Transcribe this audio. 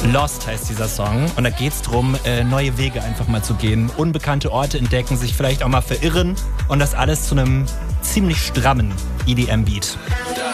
Lost heißt dieser Song und da geht's drum, neue Wege einfach mal zu gehen, unbekannte Orte entdecken, sich vielleicht auch mal verirren und das alles zu einem ziemlich strammen EDM-Beat.